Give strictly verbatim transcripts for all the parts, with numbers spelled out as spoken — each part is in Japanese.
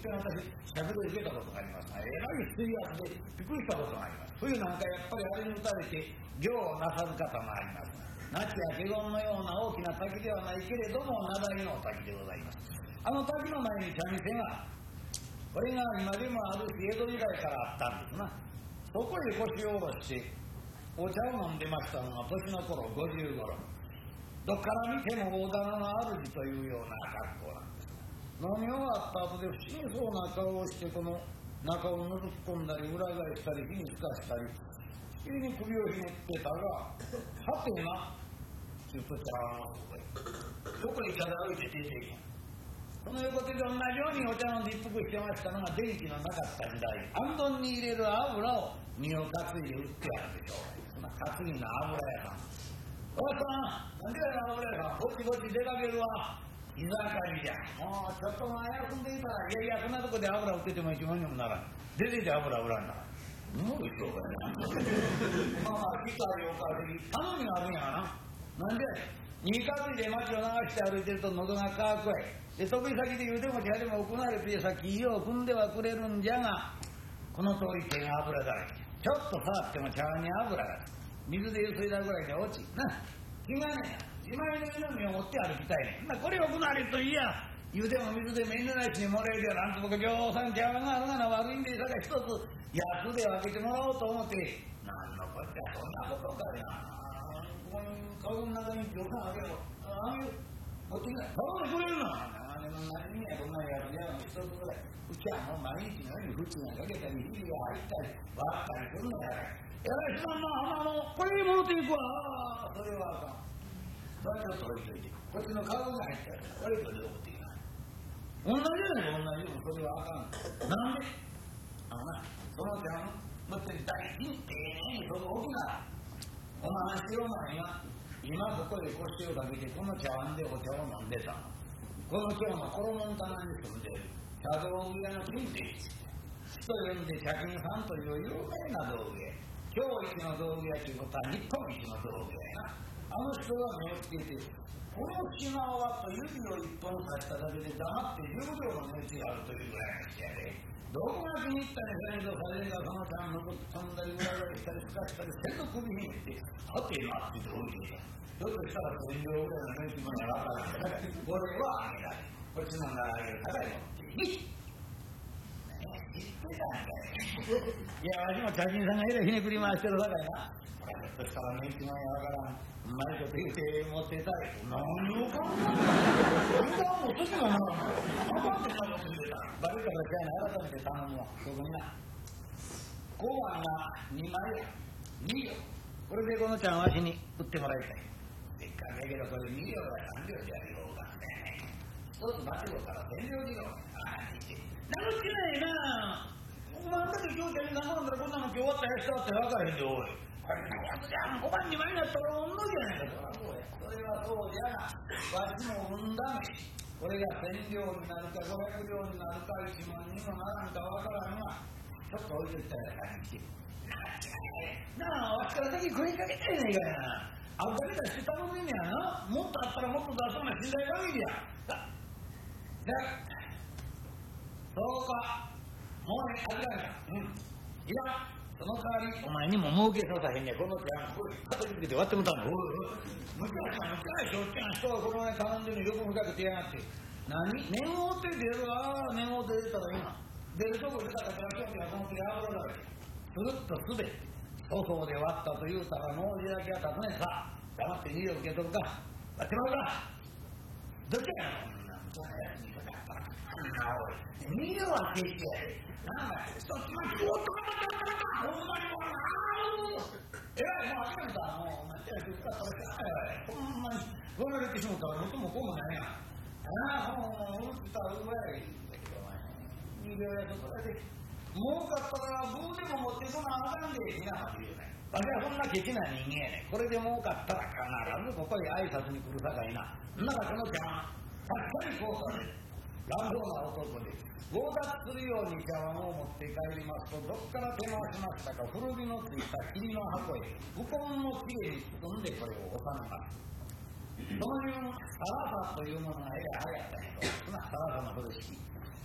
ぺん私尺で受けたことがありますが、えらい水圧でびっくりしたことがあります。冬なんかやっぱりあれに打たれて漁をなさる方もありますが、那智や華厳のような大きな滝ではないけれども名張のお滝でございます。あの滝の前に茶店が、これが今でもあるし江戸時代からあったんですな。そこへ腰を下ろしてお茶を飲んでましたのが年の頃ごじゅう頃。どっから見ても大棚の主というような格好なんです。飲み終わった後で不思議そうな顔をして、この中を覗き込んだり裏返したり火につかしたり、急に首をひねってたら、はてなちょっと茶碗をそこへ茶で歩いて出ていく。その横手で同じようにお茶の一服してましたのが電気のなかった時代、あんどんに入れる油を身を担いで売ってあるでしょう。そんな担ぎの油屋さん、おっさん、なんでやな油屋さん、こっちこっち出かけるわ。居盛りじゃ。もうちょっと前休んでいたら、いやいや、こんなとこで油売ってても一文にもならん。出てて油売らんだ。もう一緒かな。まあまあ、機械をかけて頼みがあるんやな。なんで荷担いで町を流して歩いてると喉が渇くわい。で、得意先で言うても茶でも行われてさっき家を汲んではくれるんじゃが、この通り手が油だらけ。ちょっと触っても茶碗に油が水でゆすいだぐらいで落ちな。気がねえ。自前の湯飲みを持って歩きたいね。これ行われるといいや。湯でも水でもいんでないしに漏れるやなんと僕ぎょうさん茶碗があるがな悪いんでさか一つ安で分けてもらおうと思って。なんのこっちゃそんなことかや。この顔の中にぎょうさんあげよう。あげよう。持ってきない。頼んでくれるな。何にやこんなやつやの一つぐらい。うちはもう毎日のように縁がかけたり火が入ったり割ったりするのやら。えらいすまんな、あのこれに戻っていくわ。それはあかん。それを取りといて、こっちの顔が入ったらこれと両方でいいな。同じように同じようにそれはあかん。なんであのな、その茶碗持って大事に丁寧にその大きなおまんしを前が今ここで腰をかけてこの茶碗でお茶を飲んでた。この今日の衣の棚に住んでいる茶道具屋の金兵衛人呼んで茶金さんという有名な道具屋。今日一の道具屋ということは日本一の道具屋やな。あの人が目をつけて、この島はと指を一本刺しただけで黙ってじゅうびょうの値打ちがあるというぐらいの人やで、どこが気に入ったりせんとされるがそのちゃんのこと飛んだり裏返したりすかしたりせんと首に入って、はてなってどういうだ。ひょっとしたらせんびょうぐらいの値打ちもやらからんから、これはあげられる。こっちのならあげるから持っていい。知ってたんだよ。いや、わしも茶人さんがえらいひねくり回してるさかいな。ひょっとしたら値打ちもやらからん。うまいこと言うて持ってたい。何を考えてるの？持ってたな。あかんでなこと言うてた。バレたらじゃあ改めて頼むわ。そこにな。ごわんがにまいや。に両。これでこの茶碗わしに売ってもらいたい。せっかくだけどこれに両がさん両じゃようかね。一つ待てろからせん両に両。ああ、って言って。なるってないな。お前だけ今日茶に仲間んだらこんなの今日終わったやつだって分からへんでおい。これのやつじゃん、ごばんにまいになったら同じやないか。それはそうじゃな。わしも産んだめ。これが千両になるか五百両になるか一万にもならんかわからんが、ちょっと置いといたら感じて。なあ、わしから先食いかけたいねんかやな。あんだけだして頼むんやな。もっとあったらもっと出そうな信頼限りや。だ、だ、そうか。もうね、あきらめた。うん。いや。その代わりお前にも儲けささへんねん。この手はこれ片付けて割ってもたんだ。おいおい、むちゃくちゃむちゃくちゃしょっちゃん人がこの前頼んでるのよくむかけてやがって。何念を追って出るわ。念を追って出たら今出るとこ出たら手がその手が油だけするっとすべて粗相で割ったと言うたらもうじだけは立つねんさ。黙ってに両受け取るか割ってまうか。どっちやの。そんなむちゃやつにかかったらおいに両は消してやで。なんだよ、そっちまでおっとかかったかかほんまにもうなえらい、もう諦めた。もう、なんてやるかそれかほんまにごめんれてしもったら元もこうもないやん。ああ、もう、うつったらうまいだけど、に両やとこれで儲かったらブーでも持ってこなあかんでいなはず言うねん。わしはそんなケチな人間やねん。これで儲かったら必ずここへ挨拶に来るさかいな。んならこの茶碗たっかりこうされる乱暴な男で強奪するように茶碗を持って帰りますと、どっから手回しましたか古着のついた霧の箱へウコンのきれいに包んでこれを収めます。その辺サラサというものがえらい流行ったんやと。サラサの風呂敷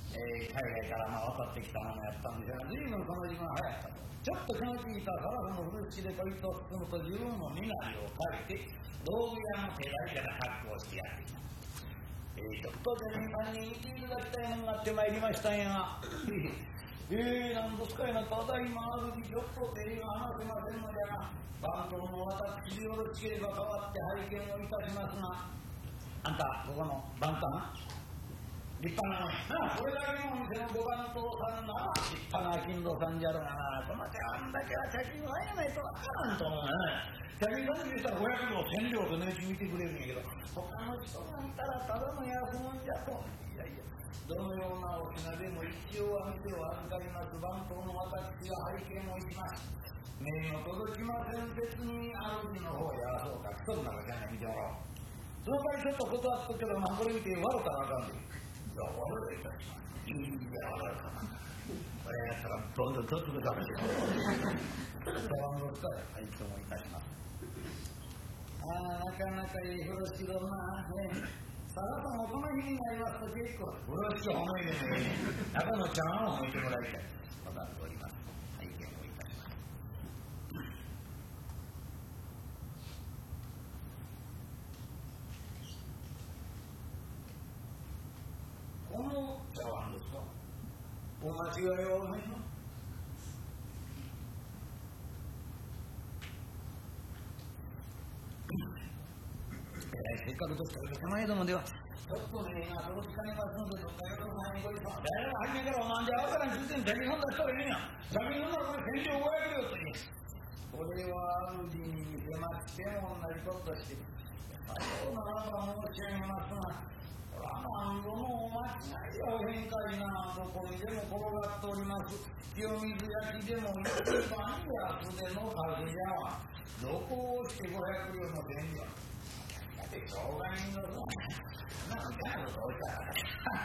えー、海外からまあ渡ってきたものやったんですが、随分その時間流行ったと。ちょっと気の利いたサラフの風呂敷で取りと進むと自分も身なりを変えて道具屋の手代から格好してやっていた。えー、ちょっとでね、さんにん見ていただきたいものがあってまいりましたんやが、えー、なんですかいな、ただいまある日ちょっと手が話せませんのでな、番頭の私よろしければ代わって拝見をいたしますが、あんた、ここの番頭な、立派な、なあ、これだけのお店のご番頭さんな、立派な金土さんじゃろうがな、この手あんだけは茶金はやないとわからんと思うな。茶金さんにしたらごひゃくど千両と値打ち見てくれるんやけど、他の人が見たらただの安物じゃと。いやいや、どのようなお品でも一応は店を預かります番頭の私が拝見をします。名の届きません別に主の方やらそうか、一人ならじゃない見てもらおう。その場合ちょっと断っとくけど、まあこれ見て悪かなあかんで。いや、悪いたします。いや、悪かな。これやったらどんどんちょっとで食べてください。ご覧の使い、拝見をいたします。ああ、なかなかいい風呂敷だな。ね、さらさんもこの日になりますと結構、風呂敷を思い出ね、中の茶碗を置いてもらいたい。分かっております。拝見をいたします。この茶碗ですか？お間違いはないの？せっかくですから手前どもではちょっとね、今届きかねますので、どっかよろさんにごりさん、誰が初めからおなんであからについてに茶金飲んだ人がいるんや。茶金飲んだらこれ千両ごひゃく両と言う。これは主に見せましても同じことして、さようならば申し上げますが、これは何度もお間違いやお変化いなどこにでも転がっております。清水焼きでも一番安での数じゃわ。どこをしてごひゃく両の千両。しょうがないのだ。なんかのどうしたら。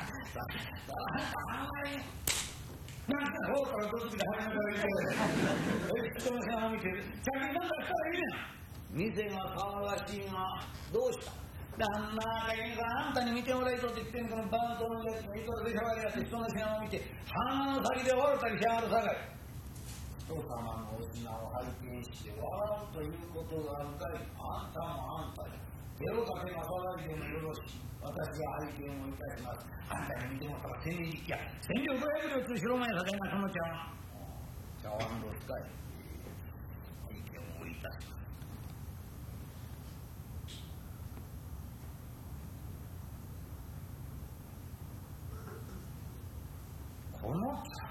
あんまり。なんかそうからどっちで始めたらいいけど。え、人のさんを見て、茶金なんかしたらいいねん。店が騒がしいが、どうした？旦那が言うからあんたに見てもらいとって言ってんこの番頭のやつがいとるでしゃばりやって人の品を見て、鼻の先で笑ったりしやがるさかい。人様のお品を拝見して笑うということがあるかい。あんたもあんたで。手をかけまさらいでもよろしい。私が拝見をいたします。あんたに見てもらったら千人力や。千両ごひゃく両つ白間やさかいな、その茶碗。茶碗の使い。拝見をいたします。この茶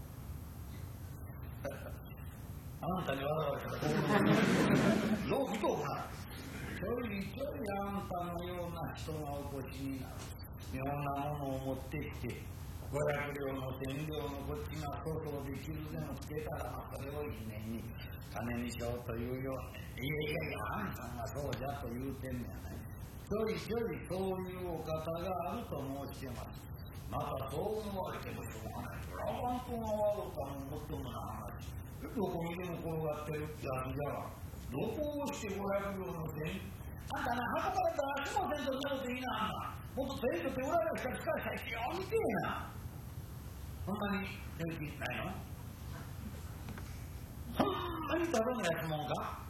あんたに笑われたらよく見とくな。ちょいちょいあんたのような人がお越しになる。妙なものを持ってきて、ごひゃく両の千両のこっちが粗相で傷でもつけたら、それをいねんに金にしようというような。いやいやいや、あんたがそうじゃと言うてんねやない。ちょいちょいそういうお方があると申してます。またそう思われてもしょうがない。ラバンコが悪かももっともな話。どこにでも転がってるってやつじゃが。どこをしてごひゃく両の千あんたな、箱から出してもせんとなるといいな、あんた。もっと千と手裏がした力さえよう見てえな。ほんまに元気ないの？ほんまにただのやつもんか？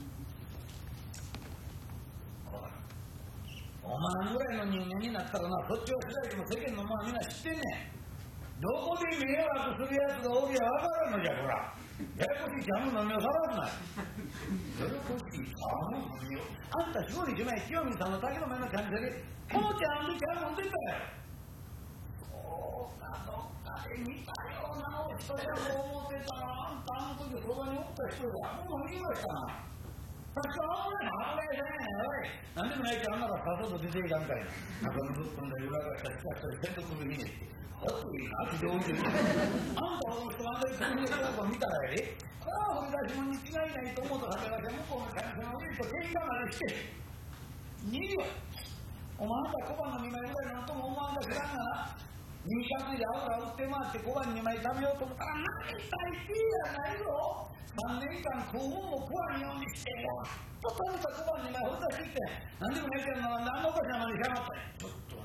お前ぐらいの人間になったらな、そっちを次第でも世間のまあみんな知ってんねん。どこで迷惑するやつがおりゃわからんのじゃ、ほら。ややこしいジャム飲みをさらすな。ややこしいジャム飲みを。あんたしごにちまえ清水さんの竹の前の感じで、このジャムでジャム飲んでたよ。そうか、どっかで見たようなお人やと思ってたら、あんたあの時そばにおった人が、もう言いましたな。確かあんまりあんまりじゃないのよ。なんでもないってあんならさっさと出ていかんかいな。中のぶっ飛んだ裏がした人が洗濯に入れて。ほっといいなってどういうあんたの人があんまり国の人を見たらやで、ああ、掘り出し物に違いないと思うとかけがけ向こうの会社の上と喧嘩までして、逃げよ。お前あんた小判のにまいぐらいなんとも思わんか知らんがな。にひゃくで油売って回って小判にまい食べようと思ったら、何大抵やないぞ。さんねんかん食うもんも食わんようにしてよ。と食べた小判にまい掘り出してきて、何でもないけど何のおかしなまでしやがったよ。ちょっと